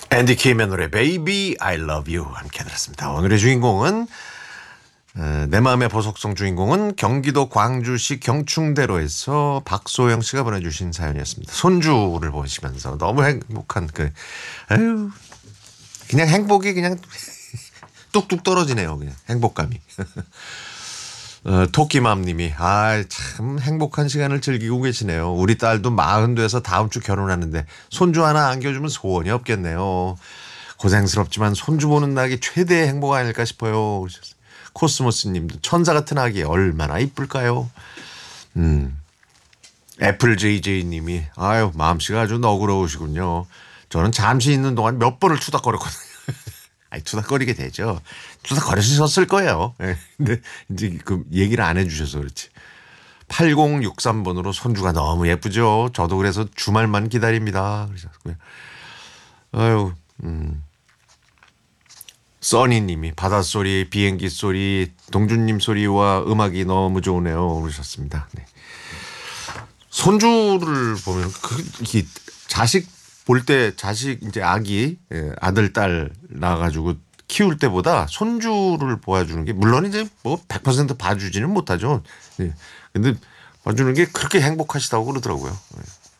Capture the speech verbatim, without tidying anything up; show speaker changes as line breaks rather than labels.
앤디 케이의 노래 Baby I Love You 함께 들었습니다. 오늘의 주인공은 어, 내 마음의 보석성 주인공은 경기도 광주시 경충대로에서 박소영 씨가 보내주신 사연이었습니다. 손주를 보시면서 너무 행복한 그 아유 그냥 행복이 그냥 뚝뚝 떨어지네요. 그냥 행복감이. 어, 토끼맘님이 아 참 행복한 시간을 즐기고 계시네요. 우리 딸도 마흔 돼서 다음 주 결혼하는데 손주 하나 안겨주면 소원이 없겠네요. 고생스럽지만 손주 보는 낙이 최대의 행복 아닐까 싶어요. 코스모스님도 천사 같은 아기 얼마나 이쁠까요? 음, 애플 제이제이님이 아유 마음씨가 아주 너그러우시군요. 저는 잠시 있는 동안 몇 번을 투닥거렸거든요. 아니, 투닥거리게 되죠. 투닥거리셨을 거예요. 네. 근데 이제 그 얘기를 안 해주셔서 그렇지. 팔공육삼 번으로 손주가 너무 예쁘죠. 저도 그래서 주말만 기다립니다. 그러셨고요. 아유, 음. 써니님이 바닷소리, 비행기 소리, 동준님 소리와 음악이 너무 좋으네요. 그러셨습니다. 네. 손주를 보면 그, 이게 자식 볼 때 자식 이제 아기 아들 딸 낳아가지고 키울 때보다 손주를 보여주는 게 물론 이제 뭐 백 퍼센트 봐주지는 못하죠. 네. 근데 봐주는 게 그렇게 행복하시다고 그러더라고요.